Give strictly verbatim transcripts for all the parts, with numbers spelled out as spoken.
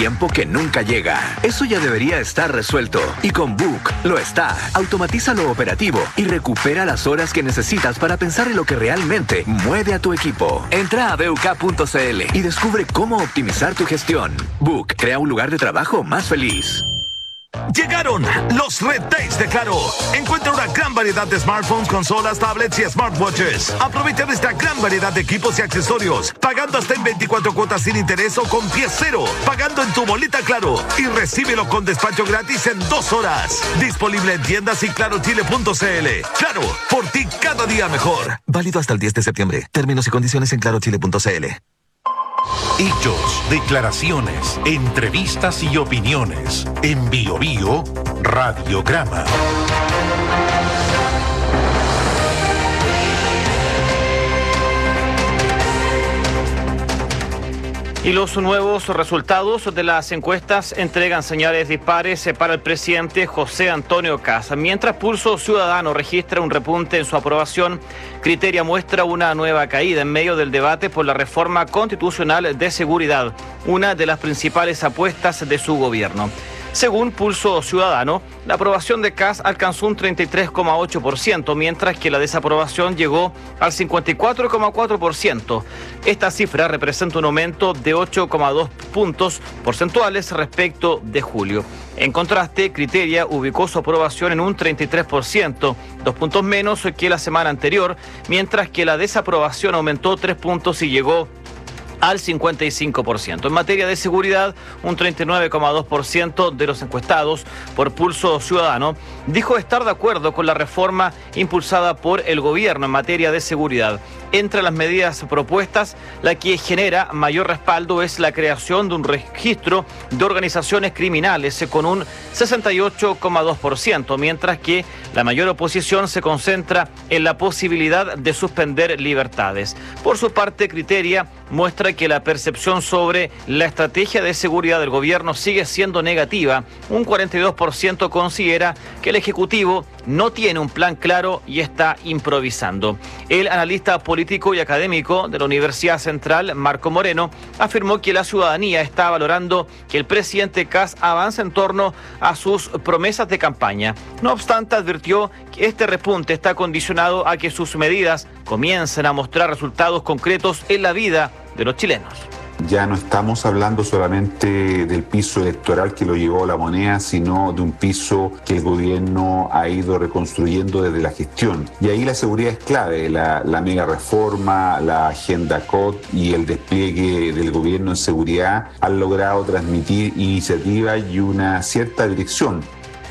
tiempo que nunca llega. Eso ya debería estar resuelto. Y con Book lo está. Automatiza lo operativo y recupera las horas que necesitas para pensar en lo que realmente mueve a tu equipo. Entra a b u k punto c l y descubre cómo optimizar tu gestión. Book crea un lugar de trabajo más feliz. Llegaron los Red Days de Claro. Encuentra una gran variedad de smartphones, consolas, tablets y smartwatches. Aprovecha nuestra gran variedad de equipos y accesorios, pagando hasta en veinticuatro cuotas sin interés o con pie cero, pagando en tu boleta Claro y recíbelo con despacho gratis en dos horas. Disponible en tiendas y claro chile punto c l. Claro, por ti cada día mejor. Válido hasta el diez de septiembre. Términos y condiciones en claro chile punto c l. Hechos, declaraciones, entrevistas y opiniones. En Bio Bio, Radiograma. Y los nuevos resultados de las encuestas entregan señales dispares para el presidente José Antonio Kast. Mientras Pulso Ciudadano registra un repunte en su aprobación, Criteria muestra una nueva caída en medio del debate por la reforma constitucional de seguridad, una de las principales apuestas de su gobierno. Según Pulso Ciudadano, la aprobación de Kast alcanzó un treinta y tres coma ocho por ciento, mientras que la desaprobación llegó al cincuenta y cuatro coma cuatro por ciento. Esta cifra representa un aumento de ocho coma dos puntos porcentuales respecto de julio. En contraste, Criteria ubicó su aprobación en un treinta y tres por ciento, dos puntos menos que la semana anterior, mientras que la desaprobación aumentó tres puntos y llegó al cincuenta y cinco por ciento. En materia de seguridad, un treinta y nueve coma dos por ciento de los encuestados por Pulso Ciudadano dijo estar de acuerdo con la reforma impulsada por el gobierno en materia de seguridad. Entre las medidas propuestas, la que genera mayor respaldo es la creación de un registro de organizaciones criminales con un sesenta y ocho coma dos por ciento, mientras que la mayor oposición se concentra en la posibilidad de suspender libertades. Por su parte, Criteria muestra que la percepción sobre la estrategia de seguridad del gobierno sigue siendo negativa. Un cuarenta y dos por ciento considera que el Ejecutivo no tiene un plan claro y está improvisando. El analista político y académico de la Universidad Central, Marco Moreno, afirmó que la ciudadanía está valorando que el presidente Kast avance en torno a sus promesas de campaña. No obstante, advirtió que este repunte está condicionado a que sus medidas comiencen a mostrar resultados concretos en la vida de los chilenos. Ya no estamos hablando solamente del piso electoral que lo llevó la Moneda, sino de un piso que el gobierno ha ido reconstruyendo desde la gestión. Y ahí la seguridad es clave, la, la mega reforma, la agenda C O D y el despliegue del gobierno en seguridad han logrado transmitir iniciativa y una cierta dirección.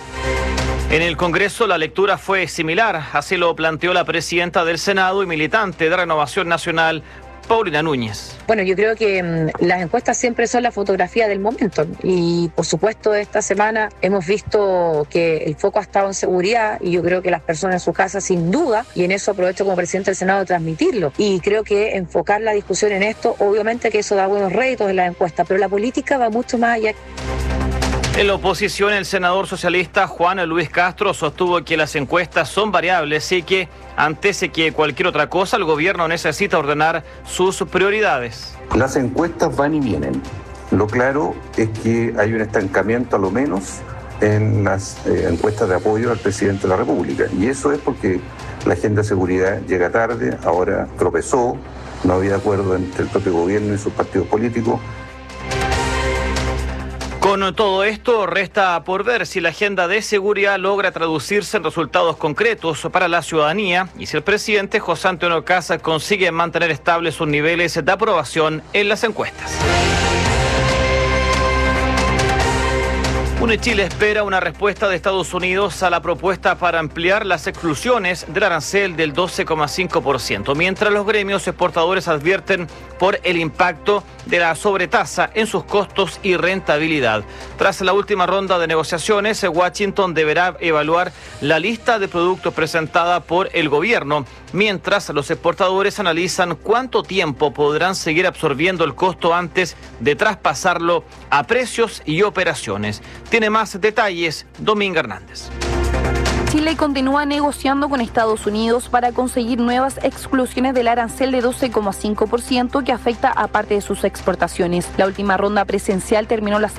En el Congreso la lectura fue similar, así lo planteó la presidenta del Senado y militante de Renovación Nacional, Paulina Núñez. Bueno, yo creo que mmm, las encuestas siempre son la fotografía del momento y por supuesto esta semana hemos visto que el foco ha estado en seguridad y yo creo que las personas en su casa sin duda, y en eso aprovecho como presidente del Senado de transmitirlo, y creo que enfocar la discusión en esto, obviamente que eso da buenos réditos en las encuestas, pero la política va mucho más allá. En la oposición, el senador socialista Juan Luis Castro sostuvo que las encuestas son variables y que, antes que cualquier otra cosa, el gobierno necesita ordenar sus prioridades. Las encuestas van y vienen. Lo claro es que hay un estancamiento, a lo menos, en las eh, encuestas de apoyo al presidente de la República. Y eso es porque la agenda de seguridad llega tarde, ahora tropezó, no había acuerdo entre el propio gobierno y sus partidos políticos. Con todo esto, resta por ver si la agenda de seguridad logra traducirse en resultados concretos para la ciudadanía y si el presidente José Antonio Kast consigue mantener estables sus niveles de aprobación en las encuestas. UNICHILE espera una respuesta de Estados Unidos a la propuesta para ampliar las exclusiones del arancel del doce coma cinco por ciento, mientras los gremios exportadores advierten por el impacto de la sobretasa en sus costos y rentabilidad. Tras la última ronda de negociaciones, Washington deberá evaluar la lista de productos presentada por el gobierno, mientras los exportadores analizan cuánto tiempo podrán seguir absorbiendo el costo antes de traspasarlo a precios y operaciones. Tiene más detalles Dominga Hernández. Chile continúa negociando con Estados Unidos para conseguir nuevas exclusiones del arancel de doce coma cinco por ciento que afecta a parte de sus exportaciones. La última ronda presencial terminó la